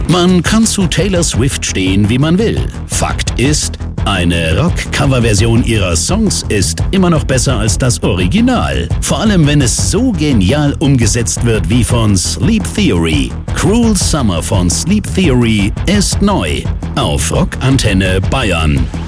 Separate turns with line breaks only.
Man kann zu Taylor Swift stehen, wie man will. Fakt ist, eine Rock-Cover-Version ihrer Songs ist immer noch besser als das Original. Vor allem, wenn es so genial umgesetzt wird wie von Sleep Theory. Cruel Summer von Sleep Theory ist neu auf Rockantenne Bayern.